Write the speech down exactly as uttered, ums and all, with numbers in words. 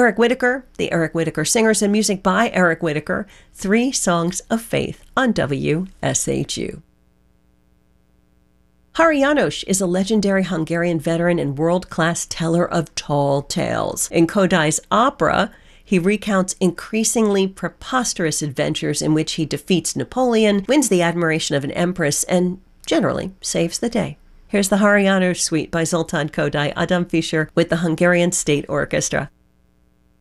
Eric Whitacre, the Eric Whitacre Singers, and music by Eric Whitacre, Three Songs of Faith on W S H U. Hari János is a legendary Hungarian veteran and world-class teller of tall tales. In Kodály's opera, he recounts increasingly preposterous adventures in which he defeats Napoleon, wins the admiration of an empress, and generally saves the day. Here's the Hari János Suite by Zoltán Kodály, Adam Fischer with the Hungarian State Orchestra.